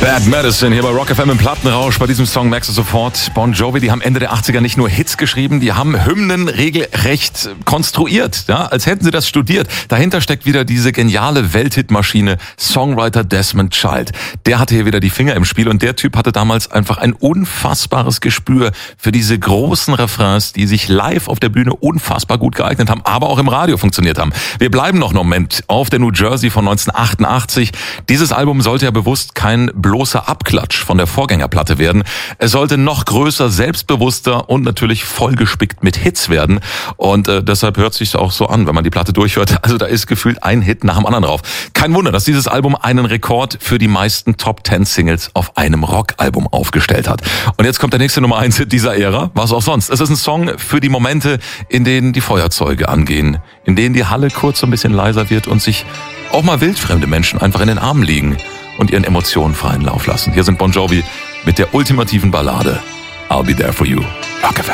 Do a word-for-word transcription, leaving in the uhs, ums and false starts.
Bad Medicine hier bei Rock F M im Plattenrausch. Bei diesem Song merkst du sofort, Bon Jovi, die haben Ende der achtziger nicht nur Hits geschrieben, die haben Hymnen regelrecht konstruiert, ja, als hätten sie das studiert. Dahinter steckt wieder diese geniale Welthitmaschine, Songwriter Desmond Child. Der hatte hier wieder die Finger im Spiel und der Typ hatte damals einfach ein unfassbares Gespür für diese großen Refrains, die sich live auf der Bühne unfassbar gut geeignet haben, aber auch im Radio funktioniert haben. Wir bleiben noch einen Moment auf der New Jersey von neunzehnhundertachtundachtzig. Dieses Album sollte ja bewusst kein bloßer Abklatsch von der Vorgängerplatte werden. Es sollte noch größer, selbstbewusster und natürlich vollgespickt mit Hits werden. Und äh, deshalb hört sich auch so an, wenn man die Platte durchhört. Also da ist gefühlt ein Hit nach dem anderen drauf. Kein Wunder, dass dieses Album einen Rekord für die meisten Top Ten Singles auf einem Rockalbum aufgestellt hat. Und jetzt kommt der nächste Nummer eins Hit dieser Ära. Was auch sonst. Es ist ein Song für die Momente, in denen die Feuerzeuge angehen, in denen die Halle kurz so ein bisschen leiser wird und sich auch mal wildfremde Menschen einfach in den Armen liegen und ihren Emotionen freien Lauf lassen. Hier sind Bon Jovi mit der ultimativen Ballade I'll Be There For You. Rock F M.